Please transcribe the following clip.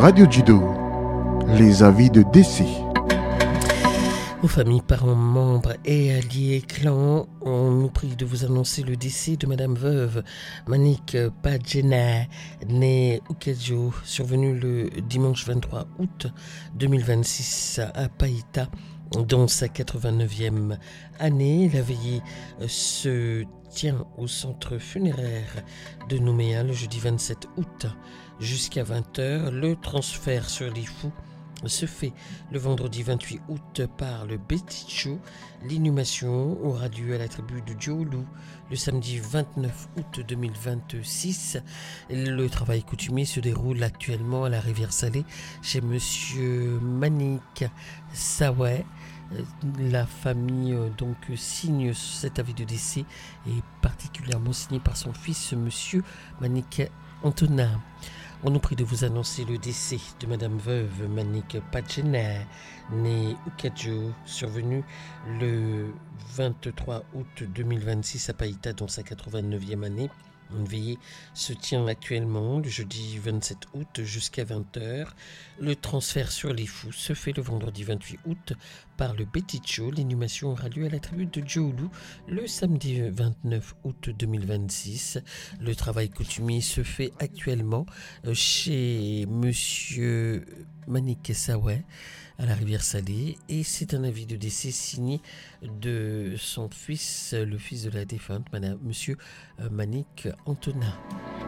Radio Judo, les avis de décès. Aux familles, parents, membres et alliés clans, on nous prie de vous annoncer le décès de Madame Veuve Manik Padjena, née Ukedjo, survenue le dimanche 23 août 2026 à Païta, dans sa 89e année. La veillée se tient au centre funéraire de Nouméa le jeudi 27 août jusqu'à 20h. Le transfert sur les fous se fait le vendredi 28 août par le Beticho. L'inhumation aura lieu à la tribu de Djoulu le samedi 29 août 2026. Le travail coutumier se déroule actuellement à la rivière Salée chez Monsieur Manik Saweh. La famille donc signe cet avis de décès et particulièrement signé par son fils Monsieur Manik Antonin. On nous prie de vous annoncer le décès de Madame Veuve Manik Padjena, née Ukedjo, survenue le 23 août 2026 à Païta dans sa 89e année. Une veillée se tient actuellement le jeudi 27 août jusqu'à 20h. Le transfert sur les fous se fait le vendredi 28 août par le Beticho. L'inhumation aura lieu à la tribu de Djoulu le samedi 29 août 2026. Le travail coutumier se fait actuellement chez Monsieur Manik Saweh à la rivière Salée, et c'est un avis de décès signé de son fils, le fils de la défunte, Monsieur Manik Antonin.